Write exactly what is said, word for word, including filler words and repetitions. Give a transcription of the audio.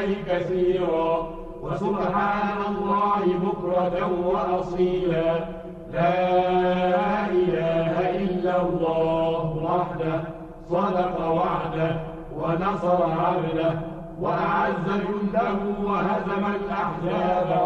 الله كثيرا وسبحان الله بكرة وأصيلا. لا إله إلا الله وحده صدق وعده ونصر عبده وأعز جنده وهزم الأحزاب